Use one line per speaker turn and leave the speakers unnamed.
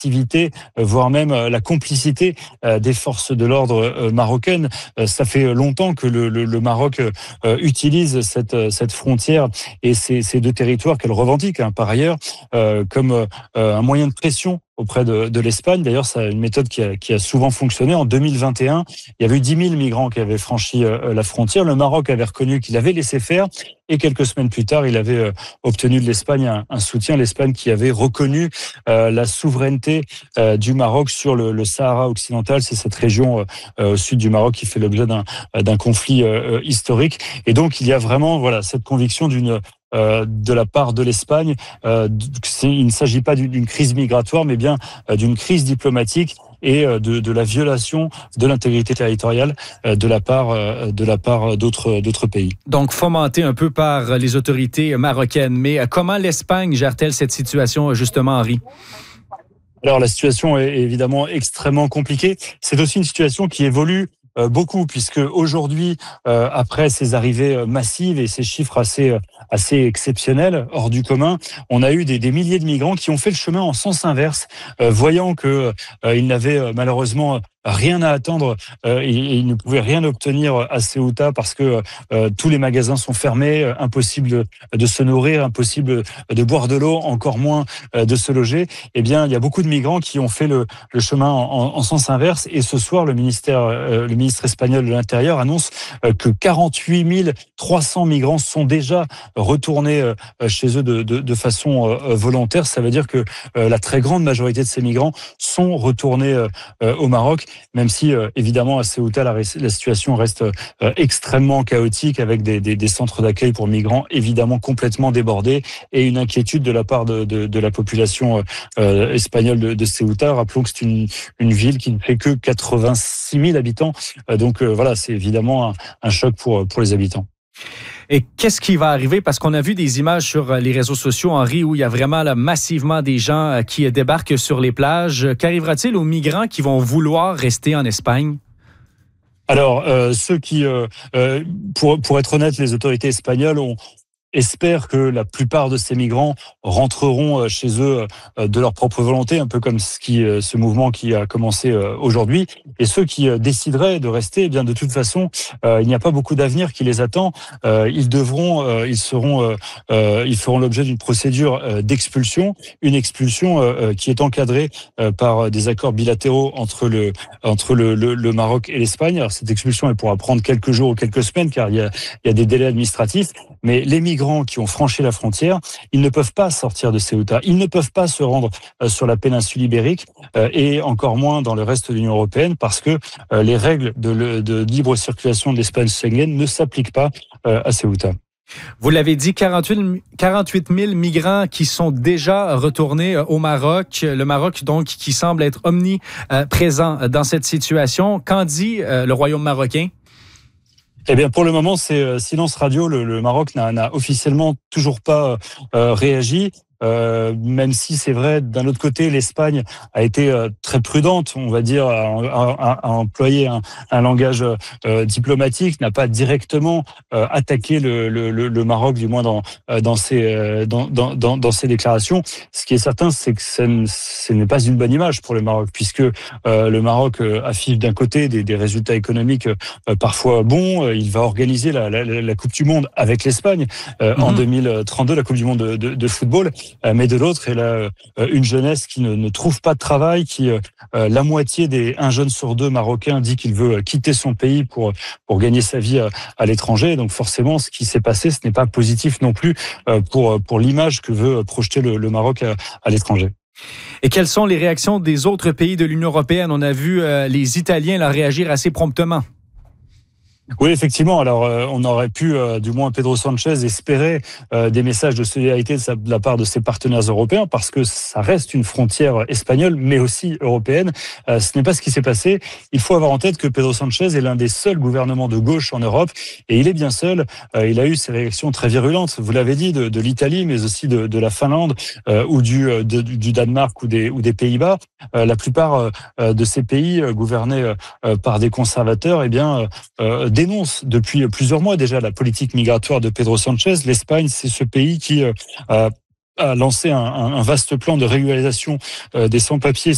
voire même la complicité des forces de l'ordre marocaines. Ça fait longtemps que le Maroc utilise cette frontière et ces deux territoires qu'elle revendique, par ailleurs, comme un moyen de pression auprès de l'Espagne. D'ailleurs, c'est une méthode qui a souvent fonctionné. En 2021, il y avait eu 10 000 migrants qui avaient franchi la frontière. Le Maroc avait reconnu qu'il avait laissé faire et quelques semaines plus tard, il avait obtenu de l'Espagne un soutien. L'Espagne qui avait reconnu la souveraineté du Maroc sur le Sahara occidental. C'est cette région au sud du Maroc qui fait l'objet d'un conflit historique. Et donc, il y a vraiment cette conviction de la part de l'Espagne, il ne s'agit pas d'une crise migratoire, mais bien d'une crise diplomatique et de la violation de l'intégrité territoriale de la part d'autres pays.
Donc fomenté un peu par les autorités marocaines. Mais comment l'Espagne gère-t-elle cette situation, justement, Henri?
Alors la situation est évidemment extrêmement compliquée. C'est aussi une situation qui évolue beaucoup, puisque aujourd'hui, après ces arrivées massives et ces chiffres assez exceptionnels, hors du commun, on a eu des milliers de migrants qui ont fait le chemin en sens inverse, voyant que ils n'avaient malheureusement rien à attendre et ils ne pouvaient rien obtenir à Ceuta parce que tous les magasins sont fermés, impossible de se nourrir, impossible de boire de l'eau, encore moins de se loger. Eh bien, il y a beaucoup de migrants qui ont fait le chemin en sens inverse. Et ce soir, le ministre espagnol de l'Intérieur annonce que 48 300 migrants sont déjà retournés chez eux de façon volontaire. Ça veut dire que la très grande majorité de ces migrants sont retournés au Maroc. Même si, évidemment, à Ceuta, la situation reste extrêmement chaotique avec des centres d'accueil pour migrants évidemment complètement débordés et une inquiétude de la part de la population espagnole de Ceuta. Rappelons que c'est une ville qui ne fait que 86 000 habitants. Donc c'est évidemment un choc pour les habitants.
Et qu'est-ce qui va arriver? Parce qu'on a vu des images sur les réseaux sociaux, Henri, où il y a vraiment massivement des gens qui débarquent sur les plages. Qu'arrivera-t-il aux migrants qui vont vouloir rester en Espagne?
Alors, ceux qui, pour être honnête, les autorités espagnoles espèrent que la plupart de ces migrants rentreront chez eux de leur propre volonté, un peu comme ce mouvement qui a commencé aujourd'hui. Et ceux qui décideraient de rester, eh bien de toute façon, il n'y a pas beaucoup d'avenir qui les attend. Ils feront l'objet d'une procédure d'expulsion, une expulsion qui est encadrée par des accords bilatéraux entre le Maroc et l'Espagne. Alors cette expulsion, elle pourra prendre quelques jours ou quelques semaines, car il y a des délais administratifs. Mais les migrants qui ont franchi la frontière, ils ne peuvent pas sortir de Ceuta. Ils ne peuvent pas se rendre sur la péninsule ibérique et encore moins dans le reste de l'Union européenne parce que les règles de libre circulation de l'espace Schengen ne s'appliquent pas à Ceuta.
Vous l'avez dit, 48 000 migrants qui sont déjà retournés au Maroc. Le Maroc, donc, qui semble être omniprésent dans cette situation. Qu'en dit le Royaume marocain?
Eh bien, pour le moment, c'est silence radio. Le Maroc n'a officiellement toujours pas réagi. Même si c'est vrai, d'un autre côté, l'Espagne a été très prudente, on va dire, à employer un langage diplomatique, n'a pas directement attaqué le Maroc, du moins dans ses déclarations. Ce qui est certain, c'est que ce n'est pas une bonne image pour le Maroc, puisque le Maroc affiche d'un côté des résultats économiques parfois bons. Il va organiser la Coupe du Monde avec l'Espagne en 2032, la Coupe du Monde de football. Mais de l'autre, elle a une jeunesse qui ne trouve pas de travail, la moitié un jeune sur deux marocain dit qu'il veut quitter son pays pour gagner sa vie à l'étranger. Donc forcément, ce qui s'est passé, ce n'est pas positif non plus pour l'image que veut projeter le Maroc à l'étranger.
Et quelles sont les réactions des autres pays de l'Union européenne? On a vu les Italiens là, réagir assez promptement.
Oui, effectivement. Alors, on aurait pu, du moins Pedro Sanchez, espérer des messages de solidarité de la part de ses partenaires européens, parce que ça reste une frontière espagnole, mais aussi européenne. Ce n'est pas ce qui s'est passé. Il faut avoir en tête que Pedro Sanchez est l'un des seuls gouvernements de gauche en Europe, et il est bien seul. Il a eu ces réactions très virulentes, vous l'avez dit, de l'Italie, mais aussi de la Finlande ou du Danemark ou des Pays-Bas. La plupart de ces pays gouvernés par des conservateurs, eh bien, dénonce depuis plusieurs mois déjà la politique migratoire de Pedro Sanchez. L'Espagne, c'est ce pays qui a lancé un vaste plan de régularisation des sans-papiers